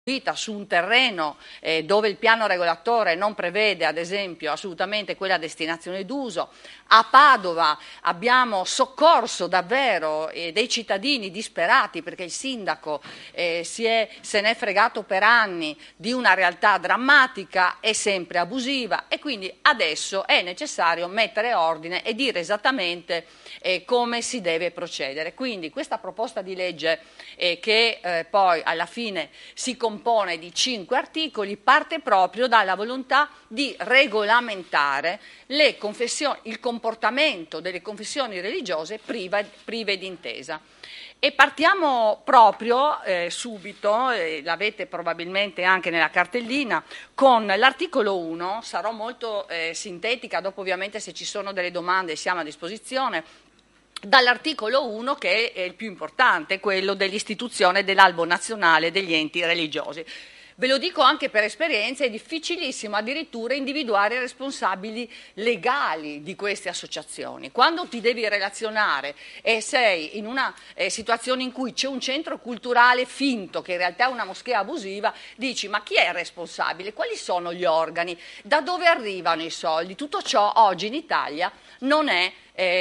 su un terreno dove il piano regolatore non prevede ad esempio assolutamente quella destinazione d'uso. A Padova abbiamo soccorso davvero dei cittadini disperati perché il sindaco se n'è fregato per anni di una realtà drammatica e sempre abusiva, e quindi adesso è necessario mettere ordine e dire esattamente come si deve procedere. Quindi questa proposta di legge che poi alla fine si compone di 5 articoli, parte proprio dalla volontà di regolamentare il comportamento delle confessioni religiose prive di intesa. E partiamo proprio subito, l'avete probabilmente anche nella cartellina, con l'articolo 1, sarò molto sintetica, dopo ovviamente se ci sono delle domande siamo a disposizione. Dall'articolo 1 che è il più importante, quello dell'istituzione dell'albo nazionale degli enti religiosi. Ve lo dico anche per esperienza, è difficilissimo addirittura individuare i responsabili legali di queste associazioni. Quando ti devi relazionare e sei in una situazione in cui c'è un centro culturale finto, che in realtà è una moschea abusiva, dici ma chi è il responsabile? Quali sono gli organi? Da dove arrivano i soldi? Tutto ciò oggi in Italia non è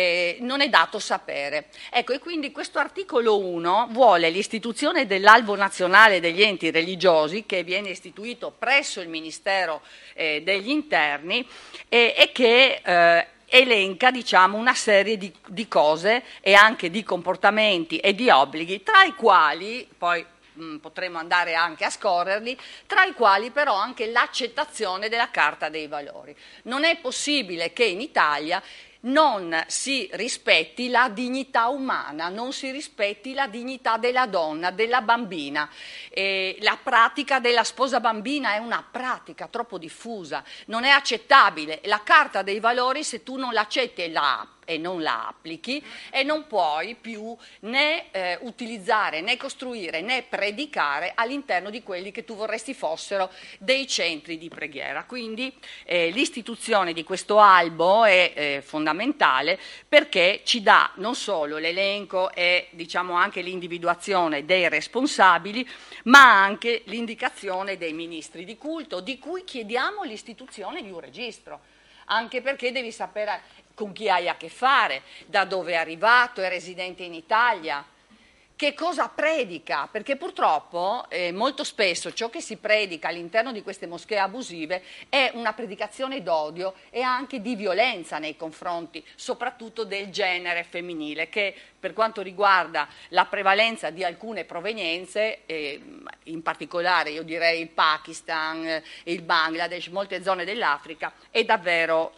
dato sapere. Ecco, e quindi questo articolo 1 vuole l'istituzione dell'albo nazionale degli enti religiosi, che viene istituito presso il Ministero degli Interni e che elenca, diciamo, una serie di cose e anche di comportamenti e di obblighi, tra i quali poi potremmo andare anche a scorrerli, tra i quali però anche l'accettazione della Carta dei Valori. Non è possibile che in Italia non si rispetti la dignità umana, non si rispetti la dignità della donna, della bambina. La pratica della sposa bambina è una pratica troppo diffusa, non è accettabile. La Carta dei Valori, se tu non l'accetti e non la applichi, e non puoi più né utilizzare, né costruire, né predicare all'interno di quelli che tu vorresti fossero dei centri di preghiera. Quindi l'istituzione di questo albo è fondamentale, perché ci dà non solo l'elenco e diciamo anche l'individuazione dei responsabili, ma anche l'indicazione dei ministri di culto, di cui chiediamo l'istituzione di un registro, anche perché devi sapere con chi hai a che fare, da dove è arrivato, è residente in Italia, che cosa predica, perché purtroppo molto spesso ciò che si predica all'interno di queste moschee abusive è una predicazione d'odio e anche di violenza nei confronti soprattutto del genere femminile, che per quanto riguarda la prevalenza di alcune provenienze, in particolare io direi il Pakistan, il Bangladesh, molte zone dell'Africa, è davvero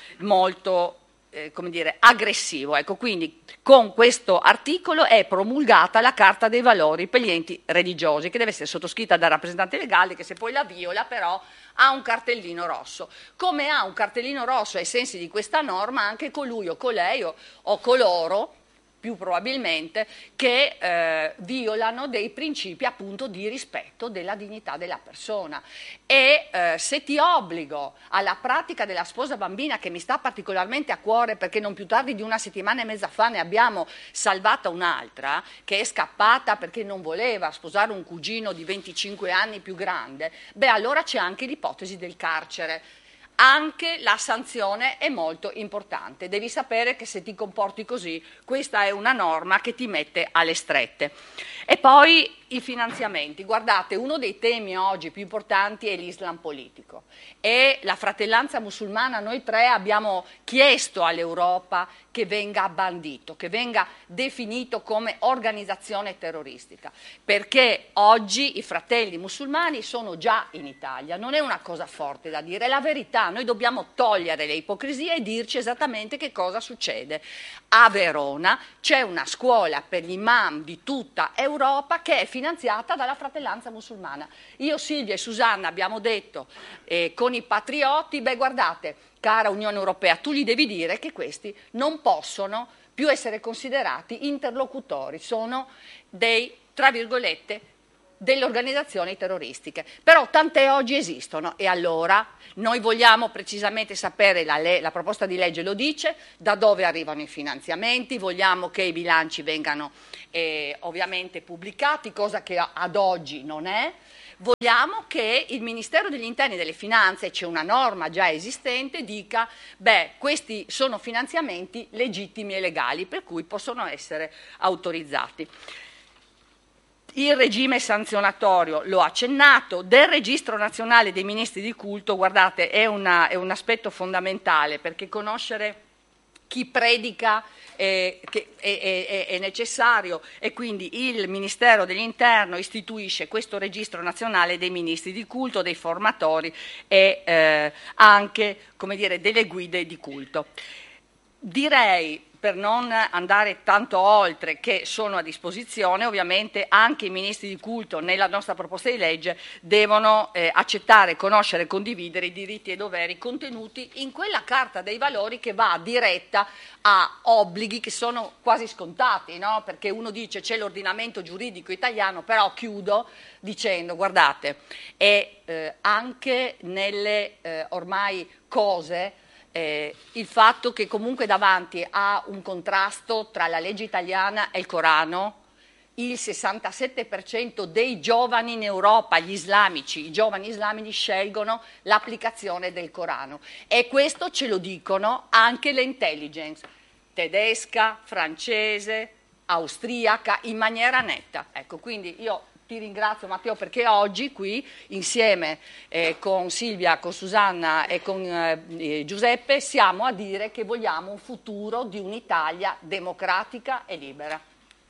molto come dire, aggressivo. Ecco, quindi con questo articolo è promulgata la Carta dei Valori per gli enti religiosi, che deve essere sottoscritta dal rappresentante legale, che se poi la viola però ha un cartellino rosso. Come ha un cartellino rosso ai sensi di questa norma anche colui o colei o coloro, più probabilmente, che violano dei principi appunto di rispetto della dignità della persona. E se ti obbligo alla pratica della sposa bambina, che mi sta particolarmente a cuore perché non più tardi di una settimana e mezza fa ne abbiamo salvata un'altra che è scappata perché non voleva sposare un cugino di 25 anni più grande, beh allora c'è anche l'ipotesi del carcere. Anche la sanzione è molto importante, devi sapere che se ti comporti così questa è una norma che ti mette alle strette. E poi i finanziamenti, guardate, uno dei temi oggi più importanti è l'Islam politico e la fratellanza musulmana. Noi tre abbiamo chiesto all'Europa che venga bandito, che venga definito come organizzazione terroristica, perché oggi i fratelli musulmani sono già in Italia, non è una cosa forte da dire, è la verità. Noi dobbiamo togliere le ipocrisie e dirci esattamente che cosa succede. A Verona c'è una scuola per gli imam di tutta Europa che è finanziata dalla fratellanza musulmana. Io, Silvia e Susanna abbiamo detto con i patrioti, beh guardate, cara Unione Europea, tu gli devi dire che questi non possono più essere considerati interlocutori, sono dei, tra virgolette, delle organizzazioni terroristiche, però tante oggi esistono e allora noi vogliamo precisamente sapere, la proposta di legge lo dice, da dove arrivano i finanziamenti, vogliamo che i bilanci vengano ovviamente pubblicati, cosa che ad oggi non è. vogliamo che il Ministero degli Interni e delle Finanze, c'è una norma già esistente, dica beh, questi sono finanziamenti legittimi e legali, per cui possono essere autorizzati. Il regime sanzionatorio, l'ho accennato, del registro nazionale dei ministri di culto, guardate, è un aspetto fondamentale, perché conoscere chi predica è necessario, e quindi il Ministero dell'Interno istituisce questo registro nazionale dei ministri di culto, dei formatori e anche, come dire, delle guide di culto. Direi, per non andare tanto oltre, che sono a disposizione, ovviamente anche i ministri di culto nella nostra proposta di legge devono accettare, conoscere e condividere i diritti e i doveri contenuti in quella Carta dei Valori che va diretta a obblighi che sono quasi scontati, no? Perché uno dice c'è l'ordinamento giuridico italiano, però chiudo dicendo guardate, anche nelle ormai cose, il fatto che comunque davanti a un contrasto tra la legge italiana e il Corano, il 67% dei giovani in Europa, gli islamici, i giovani islamici scelgono l'applicazione del Corano, e questo ce lo dicono anche le intelligence tedesca, francese, austriaca, in maniera netta. Ecco, quindi io ti ringrazio, Matteo, perché oggi qui insieme con Silvia, con Susanna e con Giuseppe siamo a dire che vogliamo un futuro di un'Italia democratica e libera.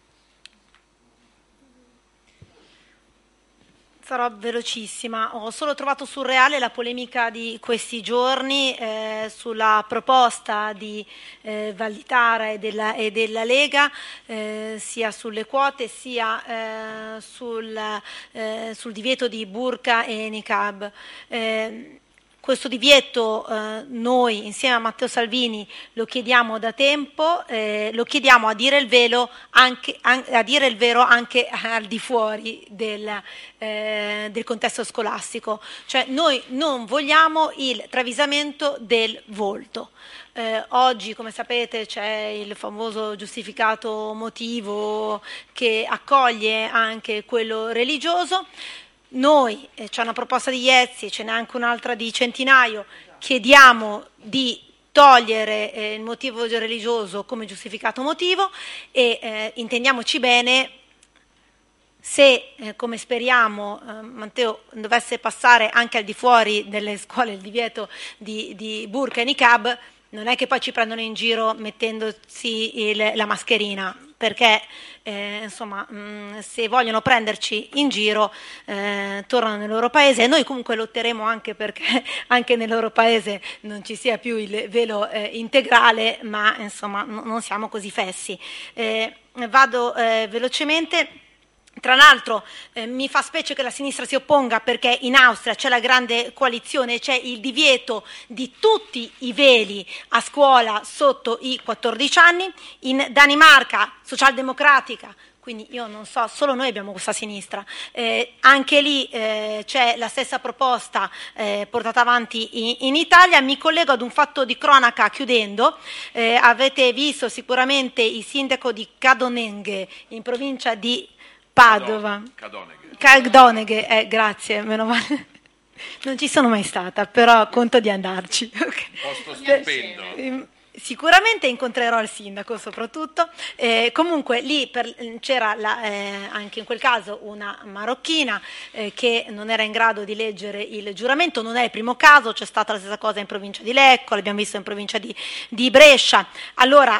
Sarò velocissima. Ho solo trovato surreale la polemica di questi giorni sulla proposta di Valditara e della Lega, sia sulle quote sia sul divieto di burqa e niqab. Questo divieto noi insieme a Matteo Salvini lo chiediamo da tempo, lo chiediamo a dire il vero anche al di fuori del contesto scolastico. Cioè noi non vogliamo il travisamento del volto. Oggi, come sapete, c'è il famoso giustificato motivo che accoglie anche quello religioso. Noi, c'è una proposta di Iezzi, ce n'è anche un'altra di Centinaio, chiediamo di togliere il motivo religioso come giustificato motivo e intendiamoci bene, se come speriamo Matteo dovesse passare anche al di fuori delle scuole il divieto di burqa e niqab, non è che poi ci prendono in giro mettendosi la mascherina, perché insomma se vogliono prenderci in giro tornano nel loro paese, e noi comunque lotteremo anche perché anche nel loro paese non ci sia più il velo integrale, ma insomma non siamo così fessi. Vado velocemente. Tra l'altro mi fa specie che la sinistra si opponga, perché in Austria c'è la grande coalizione, c'è il divieto di tutti i veli a scuola sotto i 14 anni, in Danimarca socialdemocratica, quindi io non so, solo noi abbiamo questa sinistra, anche lì c'è la stessa proposta portata avanti in Italia. Mi collego ad un fatto di cronaca chiudendo, avete visto sicuramente il sindaco di Cadoneghe in provincia di Padova. Cadoneghe, grazie, meno male. Non ci sono mai stata, però conto di andarci. Posto stupendo. Sicuramente incontrerò il sindaco soprattutto. Comunque lì c'era anche in quel caso una marocchina che non era in grado di leggere il giuramento. Non è il primo caso, c'è stata la stessa cosa in provincia di Lecco, l'abbiamo visto in provincia di Brescia. Allora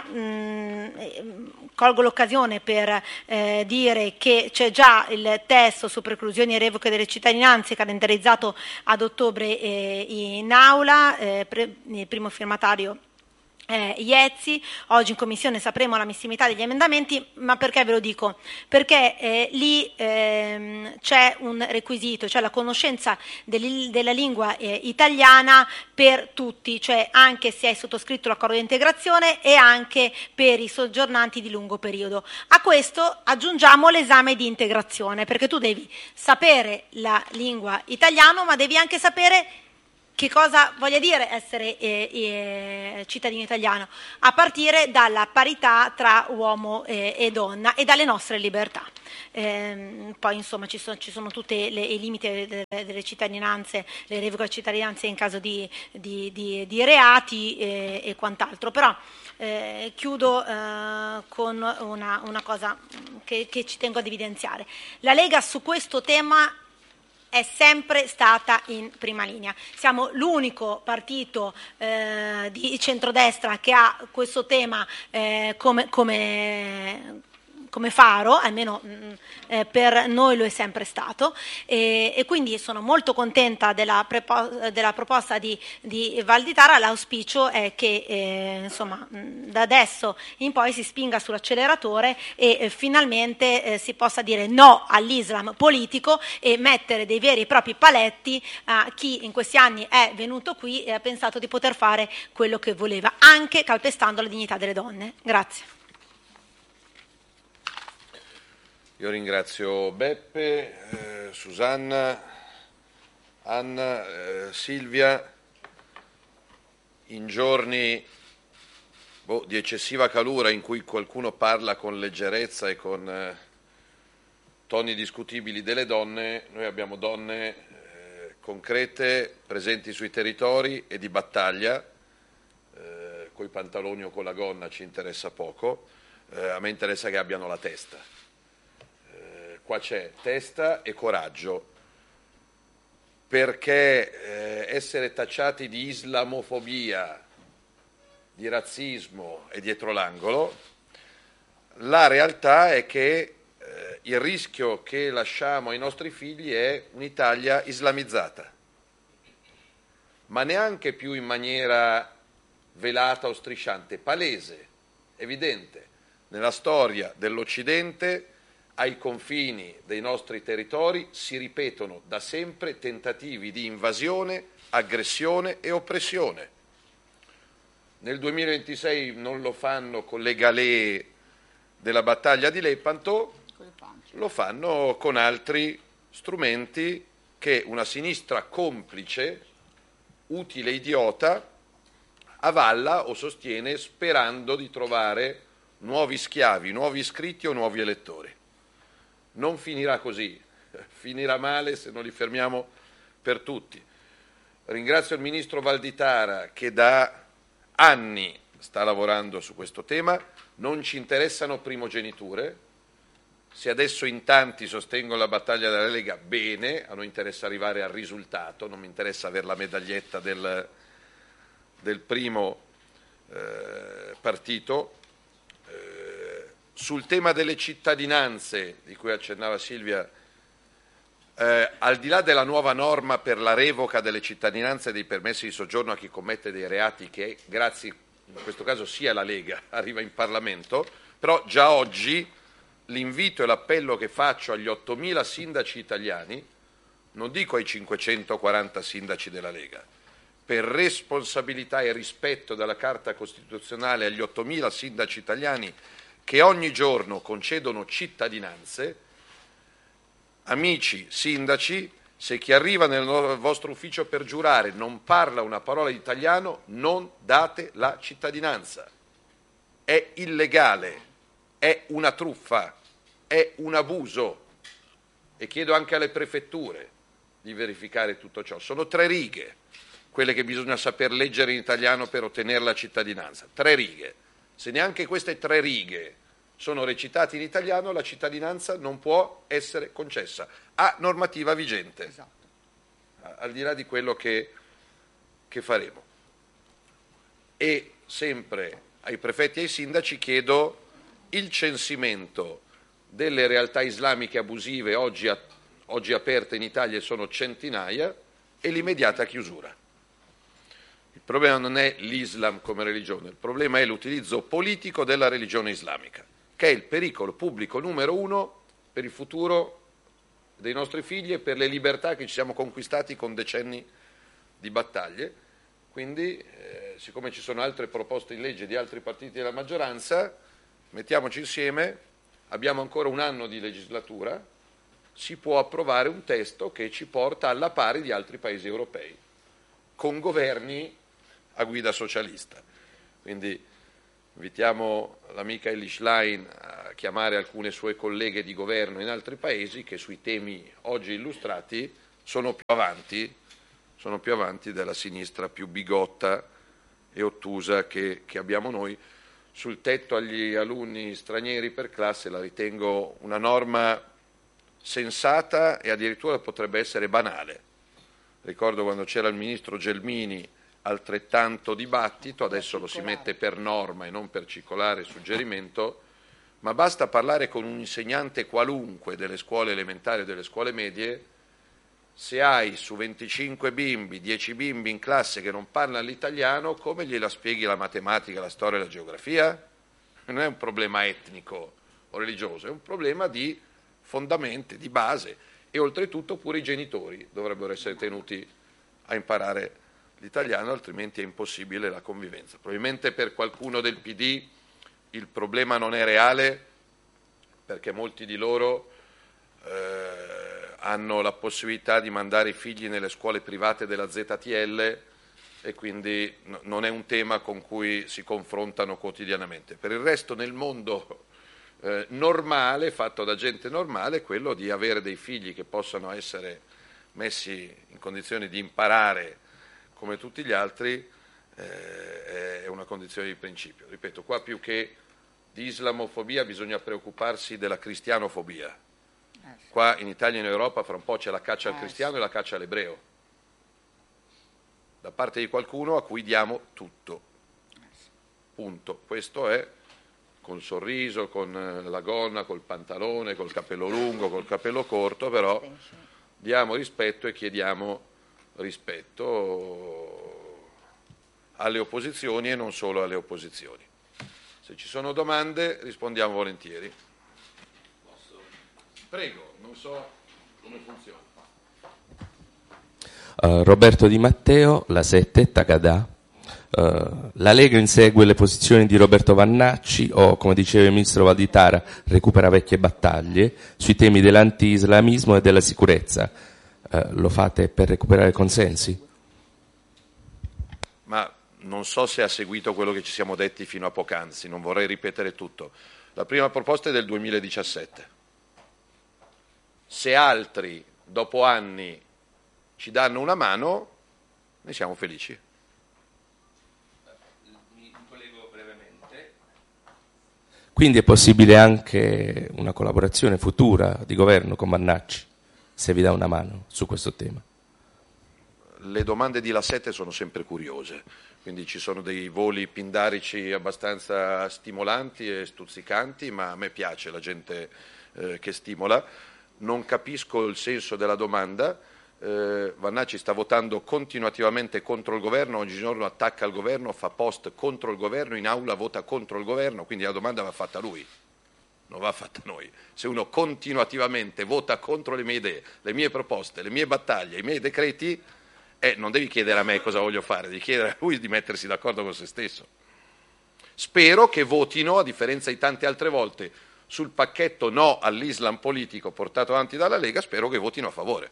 colgo l'occasione per dire che c'è già il testo su preclusioni e revoche delle cittadinanze calendarizzato ad ottobre in aula, il primo firmatario Iezzi. Oggi in commissione sapremo l'ammissibilità degli emendamenti, ma perché ve lo dico? Perché lì c'è un requisito, cioè la conoscenza della lingua italiana per tutti, cioè anche se hai sottoscritto l'accordo di integrazione e anche per i soggiornanti di lungo periodo. A questo aggiungiamo l'esame di integrazione, perché tu devi sapere la lingua italiana, ma devi anche sapere che cosa voglia dire essere cittadino italiano, a partire dalla parità tra uomo e donna e dalle nostre libertà. Poi insomma ci sono tutti i limiti delle cittadinanze, le revoche di cittadinanze in caso di reati e quant'altro, però chiudo con una cosa che ci tengo ad evidenziare. La Lega su questo tema è sempre stata in prima linea. Siamo l'unico partito di centrodestra che ha questo tema come faro, almeno per noi lo è sempre stato, e quindi sono molto contenta della proposta di Valditara. L'auspicio è che insomma, da adesso in poi si spinga sull'acceleratore e finalmente si possa dire no all'Islam politico e mettere dei veri e propri paletti a chi in questi anni è venuto qui e ha pensato di poter fare quello che voleva, anche calpestando la dignità delle donne. Grazie. Io ringrazio Beppe, Susanna, Anna, Silvia. In giorni di eccessiva calura in cui qualcuno parla con leggerezza e con toni discutibili delle donne, noi abbiamo donne concrete, presenti sui territori e di battaglia, coi pantaloni o con la gonna ci interessa poco, a me interessa che abbiano la testa. Qua c'è testa e coraggio, perché essere tacciati di islamofobia, di razzismo e dietro l'angolo, la realtà è che il rischio che lasciamo ai nostri figli è un'Italia islamizzata, ma neanche più in maniera velata o strisciante, palese, evidente. Nella storia dell'Occidente, ai confini dei nostri territori si ripetono da sempre tentativi di invasione, aggressione e oppressione. Nel 2026 non lo fanno con le galee della battaglia di Lepanto, lo fanno con altri strumenti che una sinistra complice, utile, idiota, avalla o sostiene sperando di trovare nuovi schiavi, nuovi iscritti o nuovi elettori. Non finirà così, finirà male se non li fermiamo per tutti. Ringrazio il Ministro Valditara che da anni sta lavorando su questo tema, non ci interessano primogeniture, se adesso in tanti sostengono la battaglia della Lega, bene, a noi interessa arrivare al risultato, non mi interessa avere la medaglietta del primo partito. Sul tema delle cittadinanze, di cui accennava Silvia, al di là della nuova norma per la revoca delle cittadinanze e dei permessi di soggiorno a chi commette dei reati, che grazie in questo caso sia la Lega, arriva in Parlamento, però già oggi l'invito e l'appello che faccio agli 8.000 sindaci italiani, non dico ai 540 sindaci della Lega, per responsabilità e rispetto della Carta Costituzionale agli 8.000 sindaci italiani che ogni giorno concedono cittadinanze, amici sindaci, se chi arriva nel vostro ufficio per giurare non parla una parola di italiano, non date la cittadinanza. È illegale, è una truffa, è un abuso. E chiedo anche alle prefetture di verificare tutto ciò. Sono 3 righe quelle che bisogna saper leggere in italiano per ottenere la cittadinanza. 3 righe. Se neanche queste 3 righe sono recitate in italiano, la cittadinanza non può essere concessa a normativa vigente, esatto. Al di là di quello che faremo. E sempre ai prefetti e ai sindaci chiedo il censimento delle realtà islamiche abusive oggi aperte in Italia, sono centinaia, e l'immediata chiusura. Il problema non è l'Islam come religione, il problema è l'utilizzo politico della religione islamica, che è il pericolo pubblico numero 1 per il futuro dei nostri figli e per le libertà che ci siamo conquistati con decenni di battaglie. Quindi, siccome ci sono altre proposte in legge di altri partiti della maggioranza, mettiamoci insieme, abbiamo ancora un anno di legislatura, si può approvare un testo che ci porta alla pari di altri paesi europei. con governi a guida socialista. Quindi invitiamo l'amica Elly Schlein a chiamare alcune sue colleghe di governo in altri paesi che sui temi oggi illustrati sono più avanti della sinistra più bigotta e ottusa che abbiamo noi. Sul tetto agli alunni stranieri per classe la ritengo una norma sensata e addirittura potrebbe essere banale. Ricordo quando c'era il ministro Gelmini altrettanto dibattito, adesso lo si mette per norma e non per circolare suggerimento, ma basta parlare con un insegnante qualunque delle scuole elementari o delle scuole medie, se hai su 25 bimbi, 10 bimbi in classe che non parlano l'italiano, come gliela spieghi la matematica, la storia e la geografia? Non è un problema etnico o religioso, è un problema di fondamenti, di base, e oltretutto pure i genitori dovrebbero essere tenuti a imparare l'italiano, altrimenti è impossibile la convivenza. Probabilmente per qualcuno del PD il problema non è reale, perché molti di loro hanno la possibilità di mandare i figli nelle scuole private della ZTL e quindi non è un tema con cui si confrontano quotidianamente. Per il resto nel mondo normale, fatto da gente normale, quello di avere dei figli che possano essere messi in condizioni di imparare come tutti gli altri è una condizione di principio. Ripeto, qua più che di islamofobia bisogna preoccuparsi della cristianofobia. Qua in Italia e in Europa fra un po' c'è la caccia al cristiano e la caccia all'ebreo, da parte di qualcuno a cui diamo tutto. Punto. Questo è col sorriso, con la gonna, col pantalone, col capello lungo, col capello corto, però diamo rispetto e chiediamo rispetto alle opposizioni e non solo alle opposizioni. Se ci sono domande rispondiamo volentieri. Prego, non so come funziona. Roberto Di Matteo, La 7, Tagadà. La Lega insegue le posizioni di Roberto Vannacci o, come diceva il ministro Valditara, recupera vecchie battaglie sui temi dell'anti-islamismo e della sicurezza. Lo fate per recuperare consensi? Ma non so se ha seguito quello che ci siamo detti fino a poc'anzi, non vorrei ripetere tutto. La prima proposta è del 2017. Se altri, dopo anni, ci danno una mano, ne siamo felici. Mi collego brevemente. Quindi è possibile anche una collaborazione futura di governo con Vannacci, se vi dà una mano su questo tema? Le domande di La 7 sono sempre curiose, quindi ci sono dei voli pindarici abbastanza stimolanti e stuzzicanti, ma a me piace la gente che stimola. Non capisco il senso della domanda. Vannacci sta votando continuativamente contro il governo, ogni giorno attacca il governo, fa post contro il governo, in aula vota contro il governo, quindi la domanda va fatta a lui, non va fatta a noi. Se uno continuativamente vota contro le mie idee, le mie proposte, le mie battaglie, i miei decreti, non devi chiedere a me cosa voglio fare, devi chiedere a lui di mettersi d'accordo con se stesso. Spero che votino, a differenza di tante altre volte, sul pacchetto no all'Islam politico portato avanti dalla Lega, spero che votino a favore.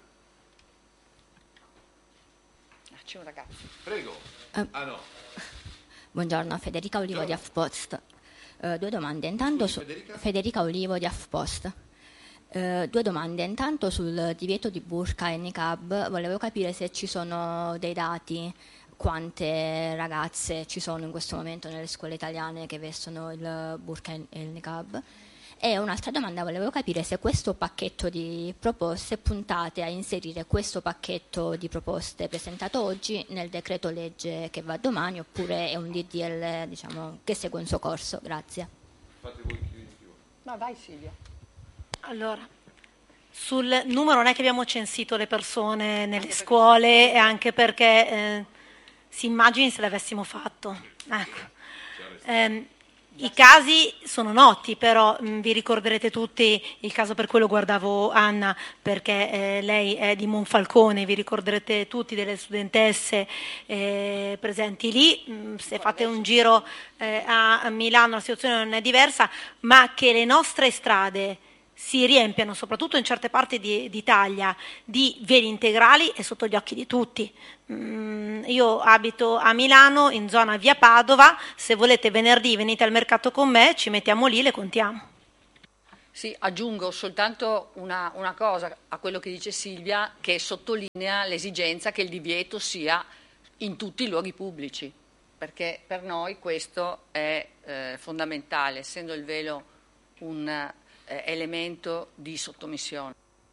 C'è un ragazzo. Prego. No. Buongiorno, Federica Olivo di HuffPost. Due domande. Intanto Federica Olivo di HuffPost. Due domande. Intanto sul divieto di burqa e niqab, volevo capire se ci sono dei dati, quante ragazze ci sono in questo momento nelle scuole italiane che vestono il burqa e il niqab. E un'altra domanda, volevo capire se questo pacchetto di proposte puntate a inserire questo pacchetto di proposte presentato oggi nel decreto legge che va domani, oppure è un DDL, diciamo, che segue un suo corso. Grazie. Fate voi più. Ma vai Silvia. Allora, sul numero non è che abbiamo censito le persone nelle scuole, e anche perché si immagini se l'avessimo fatto. Ecco. I casi sono noti, però vi ricorderete tutti il caso per cui lo guardavo Anna, perché lei è di Monfalcone, vi ricorderete tutti delle studentesse presenti lì. Se fate un giro a Milano la situazione non è diversa, ma che le nostre strade si riempiano, soprattutto in certe parti d'Italia, di veli integrali è sotto gli occhi di tutti. Io abito a Milano, in zona via Padova, se volete venerdì venite al mercato con me, ci mettiamo lì, le contiamo. Sì, aggiungo soltanto una cosa a quello che dice Silvia, che sottolinea l'esigenza che il divieto sia in tutti i luoghi pubblici, perché per noi questo è fondamentale, essendo il velo un elemento di sottomissione.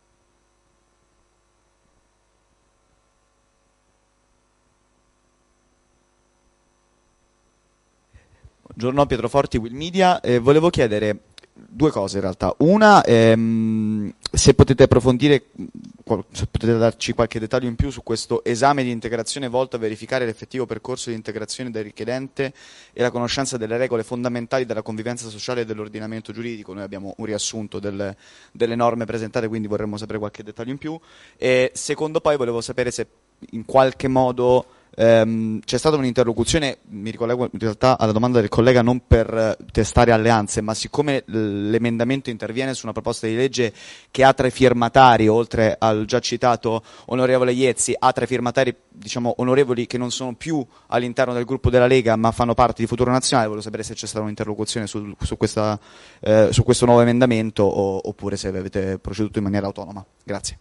Buongiorno, Pietro Forti, Will Media. Volevo chiedere due cose in realtà. Una, se potete approfondire, se potete darci qualche dettaglio in più su questo esame di integrazione volto a verificare l'effettivo percorso di integrazione del richiedente e la conoscenza delle regole fondamentali della convivenza sociale e dell'ordinamento giuridico. Noi abbiamo un riassunto delle norme presentate, quindi vorremmo sapere qualche dettaglio in più. E secondo, poi volevo sapere se in qualche modo c'è stata un'interlocuzione, mi ricollego in realtà alla domanda del collega, non per testare alleanze, ma siccome l'emendamento interviene su una proposta di legge che ha 3 firmatari, oltre al già citato onorevole Iezzi, ha 3 firmatari, diciamo, onorevoli che non sono più all'interno del gruppo della Lega ma fanno parte di Futuro Nazionale, volevo sapere se c'è stata un'interlocuzione su questo nuovo emendamento oppure se avete proceduto in maniera autonoma. Grazie.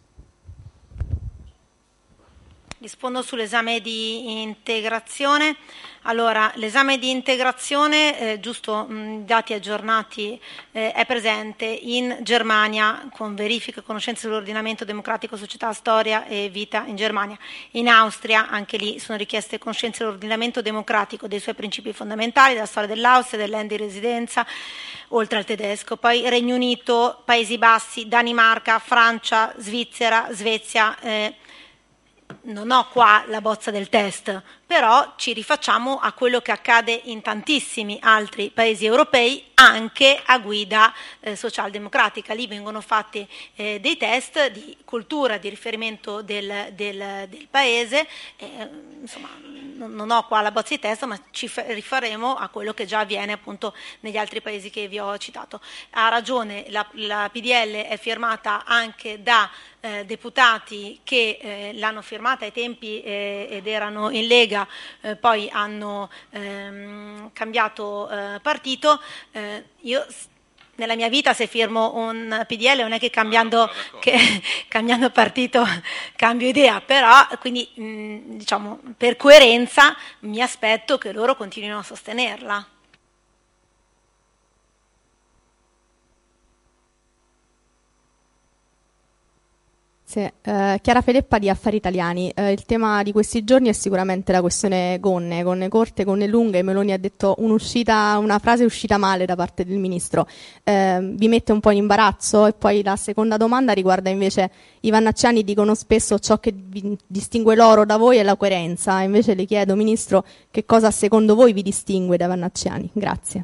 Rispondo sull'esame di integrazione. Allora, l'esame di integrazione, giusto dati aggiornati, è presente in Germania con verifica e conoscenza dell'ordinamento democratico, società, storia e vita in Germania. In Austria, anche lì sono richieste conoscenze dell'ordinamento democratico, dei suoi principi fondamentali, della storia dell'Austria, del land di residenza, oltre al tedesco. Poi Regno Unito, Paesi Bassi, Danimarca, Francia, Svizzera, Svezia. Non ho qua la bozza del test, però ci rifacciamo a quello che accade in tantissimi altri paesi europei, anche a guida socialdemocratica. Lì vengono fatti dei test di cultura, di riferimento del paese. Insomma, non ho qua la bozza di test, ma ci rifaremo a quello che già avviene appunto negli altri paesi che vi ho citato. Ha ragione, la PDL è firmata anche da deputati che l'hanno firmata ai tempi ed erano in Lega, poi hanno cambiato partito. Io nella mia vita, se firmo un PDL, non è che cambiando partito cambio idea, però quindi diciamo, per coerenza mi aspetto che loro continuino a sostenerla. Chiara Feleppa di Affari Italiani. Il tema di questi giorni è sicuramente la questione gonne corte, gonne lunghe. Meloni ha detto una frase uscita male da parte del ministro. Vi mette un po' in imbarazzo? E poi la seconda domanda riguarda invece i vannacciani. Dicono spesso ciò che distingue loro da voi è la coerenza. Invece le chiedo, ministro, che cosa secondo voi vi distingue dai vannacciani? Grazie.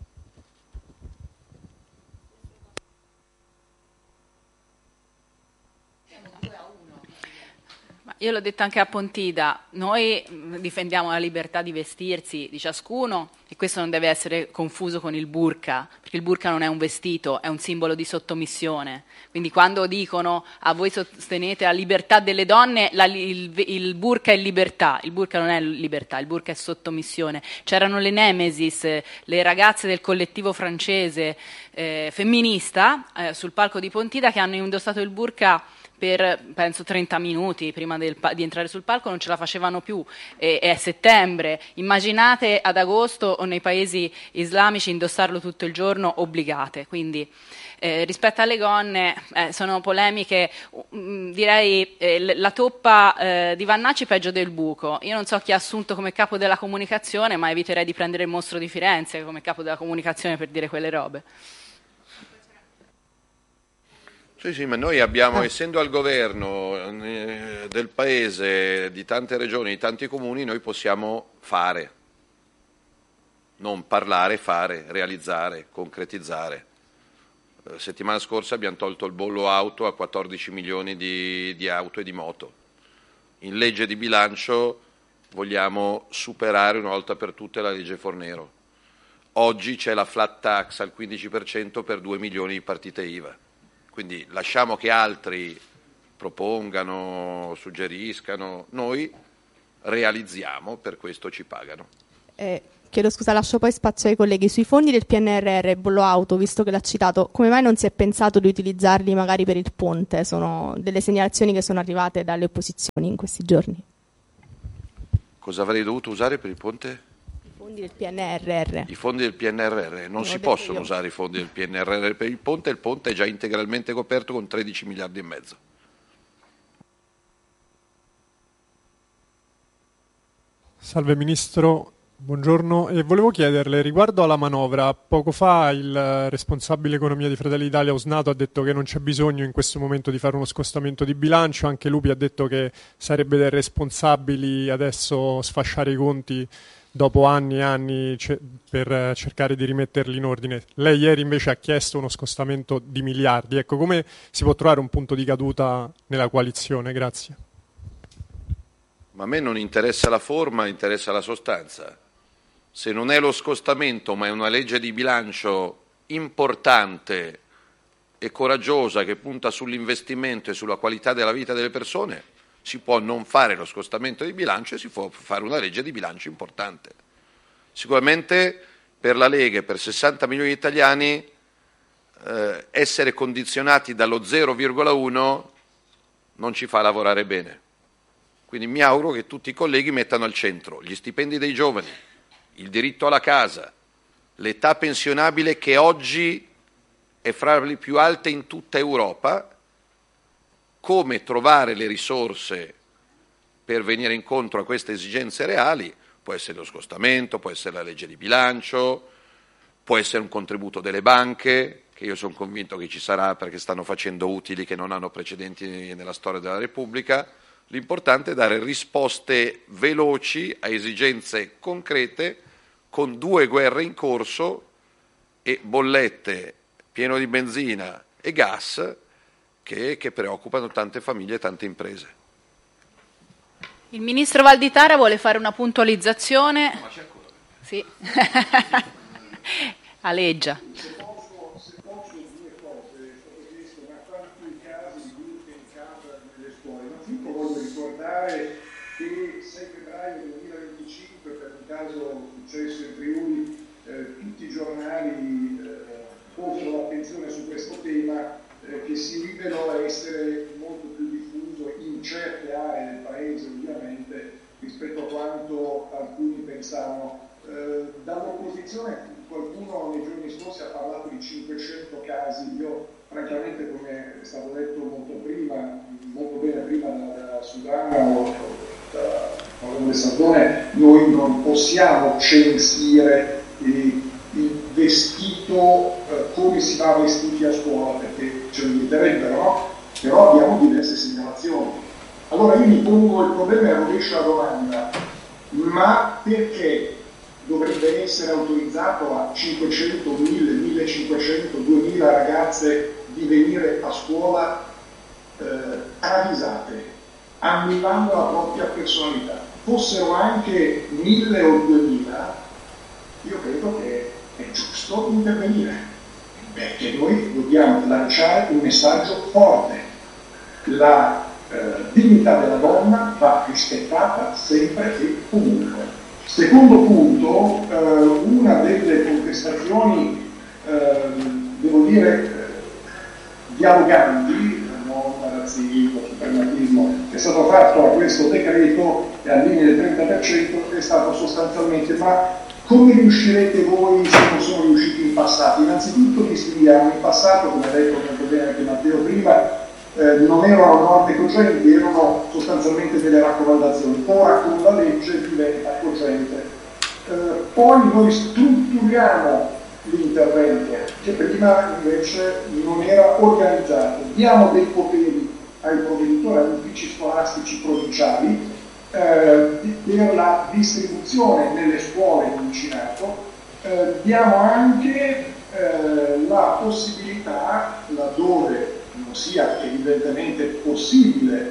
Io l'ho detto anche a Pontida, noi difendiamo la libertà di vestirsi di ciascuno e questo non deve essere confuso con il burqa, perché il burqa non è un vestito, è un simbolo di sottomissione. Quindi quando dicono a voi sostenete la libertà delle donne, il burqa è libertà, il burqa non è libertà, il burqa è sottomissione. C'erano le Nemesis, le ragazze del collettivo francese femminista sul palco di Pontida che hanno indossato il burqa per penso 30 minuti prima di entrare sul palco, non ce la facevano più, è settembre, immaginate ad agosto o nei paesi islamici indossarlo tutto il giorno obbligate, quindi rispetto alle gonne sono polemiche, direi la toppa di Vannacci peggio del buco. Io non so chi ha assunto come capo della comunicazione, ma eviterei di prendere il mostro di Firenze come capo della comunicazione per dire quelle robe. Sì, ma noi abbiamo, essendo al governo del paese, di tante regioni, di tanti comuni, noi possiamo fare, non parlare, fare, realizzare, concretizzare. Settimana scorsa abbiamo tolto il bollo auto a 14 milioni di auto e di moto. In legge di bilancio vogliamo superare una volta per tutte la legge Fornero. Oggi c'è la flat tax al 15% per 2 milioni di partite IVA. Quindi lasciamo che altri propongano, suggeriscano, noi realizziamo, per questo ci pagano. Chiedo scusa, lascio poi spazio ai colleghi. Sui fondi del PNRR, bollo auto, visto che l'ha citato, come mai non si è pensato di utilizzarli magari per il ponte? Sono delle segnalazioni che sono arrivate dalle opposizioni in questi giorni. Cosa avrei dovuto usare per il ponte? I fondi del PNRR. I fondi del PNRR. Non si possono usare i fondi del PNRR per il ponte è già integralmente coperto con 13 miliardi e mezzo. Salve Ministro, buongiorno. Volevo chiederle, riguardo alla manovra, poco fa il responsabile economia di Fratelli d'Italia, Osnato, ha detto che non c'è bisogno in questo momento di fare uno scostamento di bilancio, anche Lupi ha detto che sarebbe dei responsabili adesso sfasciare i conti dopo anni e anni per cercare di rimetterli in ordine. Lei ieri invece ha chiesto uno scostamento di miliardi. Ecco, come si può trovare un punto di caduta nella coalizione? Grazie. Ma a me non interessa la forma, interessa la sostanza. Se non è lo scostamento, ma è una legge di bilancio importante e coraggiosa che punta sull'investimento e sulla qualità della vita delle persone, si può non fare lo scostamento di bilancio e si può fare una legge di bilancio importante. Sicuramente per la Lega e per 60 milioni di italiani essere condizionati dallo 0,1 non ci fa lavorare bene. Quindi mi auguro che tutti i colleghi mettano al centro gli stipendi dei giovani, il diritto alla casa, l'età pensionabile che oggi è fra le più alte in tutta Europa, come trovare le risorse per venire incontro a queste esigenze reali, può essere lo scostamento, può essere la legge di bilancio, può essere un contributo delle banche, che io sono convinto che ci sarà perché stanno facendo utili che non hanno precedenti nella storia della Repubblica. L'importante è dare risposte veloci a esigenze concrete con 2 guerre in corso e bollette pieno di benzina e gas che preoccupano tante famiglie e tante imprese. Il Ministro Valditara vuole fare una puntualizzazione. Ma c'è ancora? Sì. Aleggia. Voglio ricordare che 6 febbraio 2025, per un caso successo in Friuli, tutti i giornali posero l'attenzione su questo tema che si rivela essere molto più diffuso in certe aree del paese, ovviamente, rispetto a quanto alcuni pensavano. Dall'opposizione qualcuno nei giorni scorsi ha parlato di 500 casi. Io francamente, come è stato detto molto bene prima da Sudana o da Onorevole Sardone, noi non possiamo censire il vestito come si va vestiti a scuola, perché ce lo inviterebbero, no? Però abbiamo diverse segnalazioni. Allora io mi pongo il problema e rovescio la domanda: ma perché dovrebbe essere autorizzato a 500, 1000, 1500, 2000 ragazze di venire a scuola avvisate, annillando la propria personalità? Fossero anche 1000 o 2000, io credo che è giusto intervenire, perché noi dobbiamo lanciare un messaggio forte: la dignità della donna va rispettata sempre e comunque. Secondo punto, una delle contestazioni, devo dire, dialoganti, non razzismo, suprematismo, che è stato fatto a questo decreto e al limite del 30%, è stato sostanzialmente: ma come riuscirete voi se non sono riusciti in passato? Innanzitutto distinguiamo in passato, come ha detto molto bene anche Matteo prima, non erano norme cogenti, erano sostanzialmente delle raccomandazioni. Ora con la legge diventa cogente. Poi noi strutturiamo l'intervento che prima invece non era organizzato. Diamo dei poteri ai provveditori, agli uffici scolastici provinciali per la distribuzione nelle scuole di vicinato. Diamo anche la possibilità, laddove non sia evidentemente possibile